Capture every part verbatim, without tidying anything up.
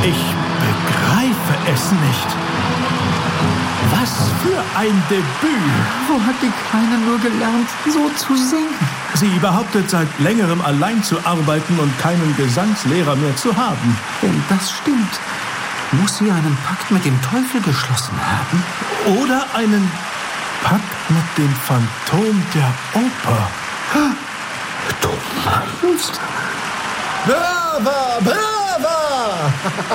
Ich begreife es nicht. Was für ein Debüt. Wo hat die Kleine nur gelernt, so zu singen? Sie behauptet seit längerem allein zu arbeiten und keinen Gesangslehrer mehr zu haben. Wenn das stimmt, muss sie einen Pakt mit dem Teufel geschlossen haben. Oder einen Pakt mit dem Phantom der Oper. Du meinst? Brava, brava!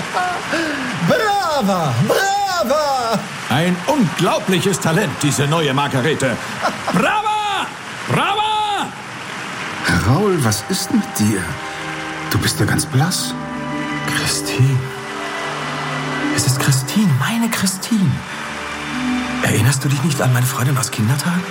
Brava, brava! Ein unglaubliches Talent, diese neue Margarete. Brava! Brava! Raoul, was ist mit dir? Du bist ja ganz blass. Christine. Es ist Christine, meine Christine. Erinnerst du dich nicht an meine Freundin aus Kindertagen?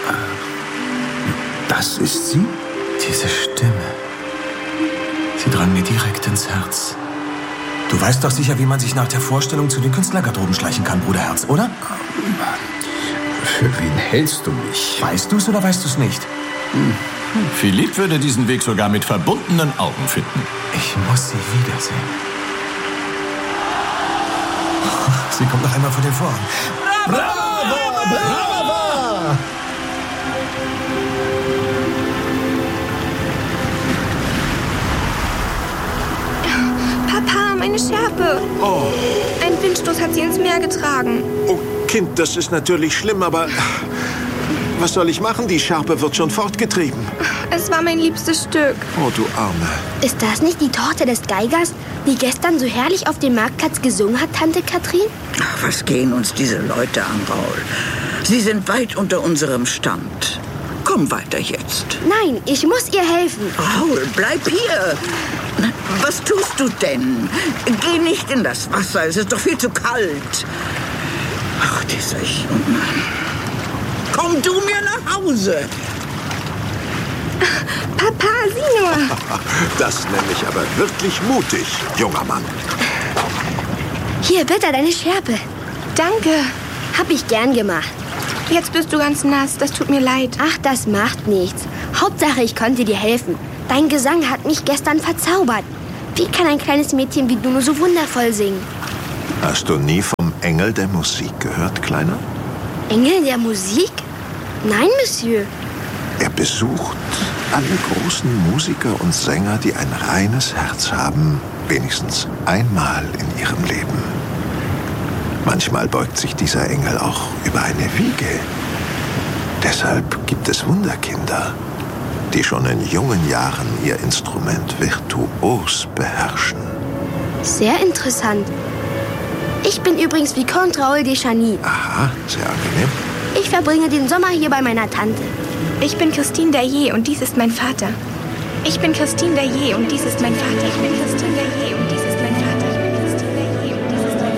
Das ist sie? Diese Stimme. Sie drang mir direkt ins Herz. Du weißt doch sicher, wie man sich nach der Vorstellung zu den Künstlergarderoben schleichen kann, Bruderherz, oder? Für wen hältst du mich? Weißt du's oder weißt du's nicht? Hm. Philipp würde diesen Weg sogar mit verbundenen Augen finden. Ich muss sie wiedersehen. Sie kommt noch einmal vor den Vorhang. Brava! Brava! Brava! Papa, meine Schärpe. Oh. Ein Windstoß hat sie ins Meer getragen. Oh, Kind, das ist natürlich schlimm, aber was soll ich machen? Die Schärpe wird schon fortgetrieben. Es war mein liebstes Stück. Oh, du Arme. Ist das nicht die Tochter des Geigers, die gestern so herrlich auf dem Marktplatz gesungen hat, Tante Katrin? Ach, was gehen uns diese Leute an, Raoul? Sie sind weit unter unserem Stand. Komm weiter jetzt. Nein, ich muss ihr helfen. Raoul, bleib hier. Was tust du denn? Geh nicht in das Wasser, es ist doch viel zu kalt. Ach, dieser Junge. Komm du mir nach Hause. Papa, sieh nur. Das nenne ich aber wirklich mutig, junger Mann. Hier, bitte, deine Schärpe. Danke. Hab ich gern gemacht. Jetzt bist du ganz nass, das tut mir leid. Ach, das macht nichts. Hauptsache, ich konnte dir helfen. Dein Gesang hat mich gestern verzaubert. Wie kann ein kleines Mädchen wie du nur so wundervoll singen? Hast du nie vom Engel der Musik gehört, Kleiner? Engel der Musik? Nein, Monsieur. Er besucht alle großen Musiker und Sänger, die ein reines Herz haben, wenigstens einmal in ihrem Leben. Manchmal beugt sich dieser Engel auch über eine Wiege. Deshalb gibt es Wunderkinder, die schon in jungen Jahren ihr Instrument virtuos beherrschen. Sehr interessant. Ich bin übrigens Vicomte Raoul de Chagny. Aha, sehr angenehm. Ich verbringe den Sommer hier bei meiner Tante. Ich bin Christine Daillet und dies ist mein Vater. Ich bin Christine Daillet und dies ist mein Vater. Ich bin Christine Daillet und dies ist mein Vater. Ich bin Christine Daillet und dies ist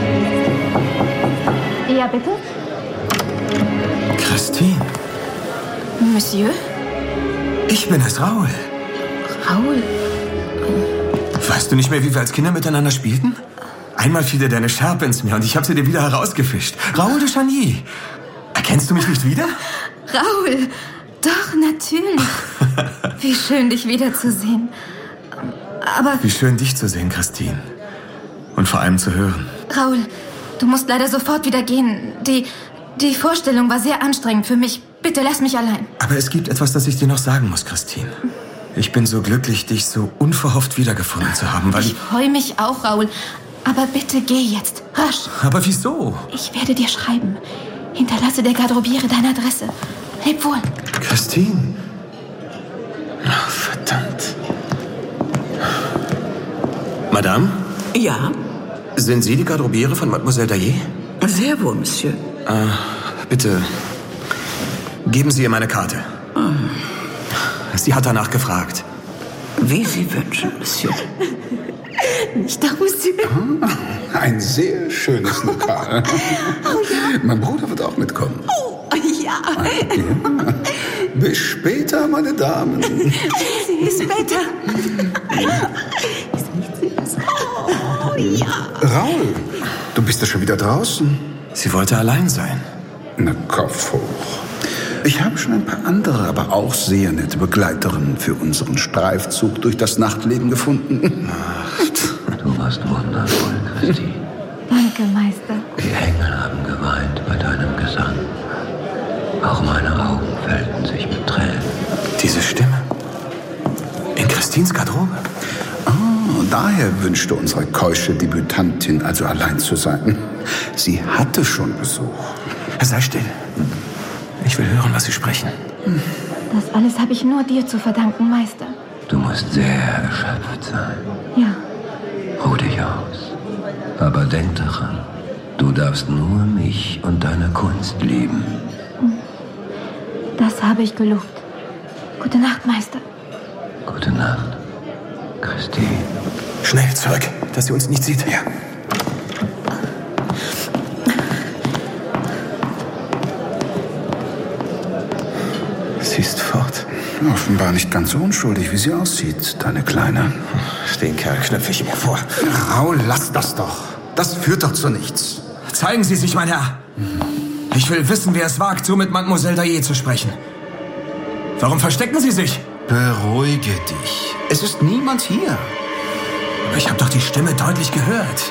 mein Vater. Ja, bitte? Christine. Monsieur? Ich bin es, Raoul. Raoul? Weißt du nicht mehr, wie wir als Kinder miteinander spielten? Einmal fiel dir deine Schärpe ins Meer und ich habe sie dir wieder herausgefischt. Raoul de Chagny. Erkennst du mich nicht wieder? Raoul, doch, natürlich. Wie schön, dich wiederzusehen. Aber... Wie schön, dich zu sehen, Christine. Und vor allem zu hören. Raoul, du musst leider sofort wieder gehen. Die, die Vorstellung war sehr anstrengend für mich. Bitte, lass mich allein. Aber es gibt etwas, das ich dir noch sagen muss, Christine. Ich bin so glücklich, dich so unverhofft wiedergefunden zu haben, weil ich... Ich freue mich auch, Raoul. Aber bitte geh jetzt, rasch. Aber wieso? Ich werde dir schreiben. Hinterlasse der Garderobiere deine Adresse. Leb wohl. Christine. Oh, verdammt. Madame? Ja? Sind Sie die Garderobiere von Mademoiselle Daillet? Sehr wohl, Monsieur. Äh, bitte, geben Sie ihr meine Karte. Oh. Sie hat danach gefragt. Wie Sie wünschen, Monsieur. Nicht doch, Monsieur. Ah, ein sehr schönes Lokal. Oh ja. Mein Bruder wird auch mitkommen. Oh, ja. ja. Bis später, meine Damen. Bis später. Ist nicht süß. Oh, ja. Raoul, du bist ja schon wieder draußen. Sie wollte allein sein. Na, Kopf hoch. Ich habe schon ein paar andere, aber auch sehr nette Begleiterinnen für unseren Streifzug durch das Nachtleben gefunden. Ach, du warst wundervoll, Christine. Danke, Meister. Die Engel haben geweint bei deinem Gesang. Auch meine Augen füllten sich mit Tränen. Diese Stimme? In Christines Garderobe? Oh, daher wünschte unsere keusche Debütantin also allein zu sein. Sie hatte schon Besuch. Sei still. Ich will hören, was Sie sprechen. Das alles habe ich nur dir zu verdanken, Meister. Du musst sehr erschöpft sein. Ja. Ruh dich aus. Aber denk daran, du darfst nur mich und deine Kunst lieben. Das habe ich gelobt. Gute Nacht, Meister. Gute Nacht, Christine. Schnell zurück, dass sie uns nicht sieht. Ja. Sie ist fort. Offenbar nicht ganz so unschuldig, wie sie aussieht, deine Kleine. Den Kerl knöpfe ich mir vor. Raoul, lass das doch. Das führt doch zu nichts. Zeigen Sie sich, mein Herr. Ich will wissen, wer es wagt, so mit Mademoiselle Daillé zu sprechen. Warum verstecken Sie sich? Beruhige dich. Es ist niemand hier. Aber ich habe doch die Stimme deutlich gehört.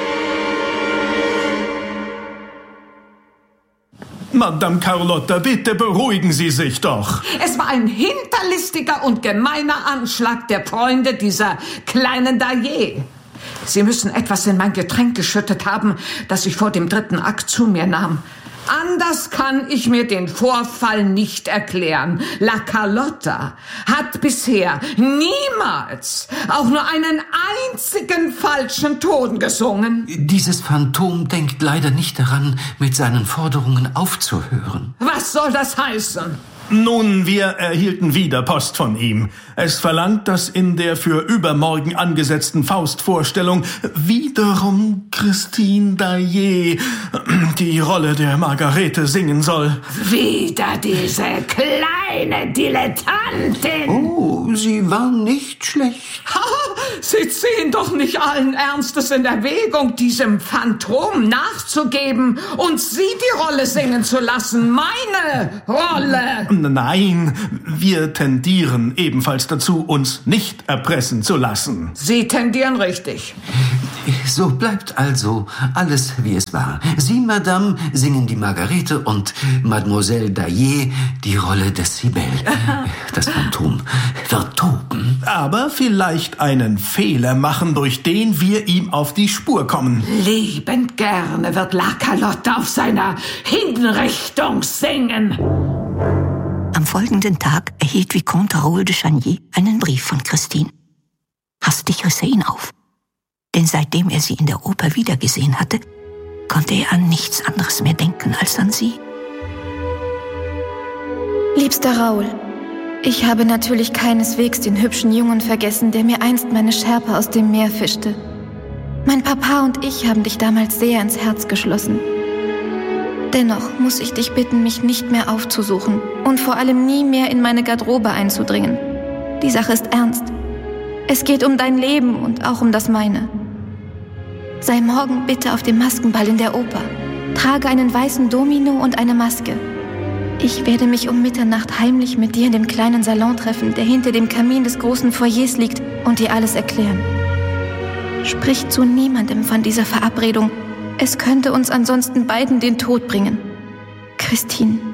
Madame Carlotta, bitte beruhigen Sie sich doch. Es war ein hinterlistiger und gemeiner Anschlag der Freunde dieser kleinen Daillé. Sie müssen etwas in mein Getränk geschüttet haben, das ich vor dem dritten Akt zu mir nahm. Anders kann ich mir den Vorfall nicht erklären. La Carlotta hat bisher niemals auch nur einen einzigen falschen Ton gesungen. Dieses Phantom denkt leider nicht daran, mit seinen Forderungen aufzuhören. Was soll das heißen? Nun, wir erhielten wieder Post von ihm. Es verlangt, dass in der für übermorgen angesetzten Faust-Vorstellung wiederum Christine Daillé die Rolle der Margarete singen soll. Wieder diese kleine Dilettantin. Oh, sie war nicht schlecht. Ha, Sie ziehen doch nicht allen Ernstes in Erwägung, diesem Phantom nachzugeben und Sie die Rolle singen zu lassen. Meine Rolle. Nein, wir tendieren ebenfalls dazu, uns nicht erpressen zu lassen. Sie tendieren richtig. So bleibt also alles, wie es war. Sie, Madame, singen die Margarete und Mademoiselle Daillé die Rolle des Sibel. Das Phantom wird toben. Aber vielleicht einen Fehler machen, durch den wir ihm auf die Spur kommen. Liebend gerne wird La Carlotta auf seiner Hinrichtung singen. Am folgenden Tag erhielt Vicomte Raoul de Chagny einen Brief von Christine. Hastig riss er ihn auf. Denn seitdem er sie in der Oper wiedergesehen hatte, konnte er an nichts anderes mehr denken als an sie. Liebster Raoul, ich habe natürlich keineswegs den hübschen Jungen vergessen, der mir einst meine Schärpe aus dem Meer fischte. Mein Papa und ich haben dich damals sehr ins Herz geschlossen. Dennoch muss ich dich bitten, mich nicht mehr aufzusuchen und vor allem nie mehr in meine Garderobe einzudringen. Die Sache ist ernst. Es geht um dein Leben und auch um das meine. Sei morgen bitte auf dem Maskenball in der Oper. Trage einen weißen Domino und eine Maske. Ich werde mich um Mitternacht heimlich mit dir in dem kleinen Salon treffen, der hinter dem Kamin des großen Foyers liegt, und dir alles erklären. Sprich zu niemandem von dieser Verabredung. Es könnte uns ansonsten beiden den Tod bringen. Christine.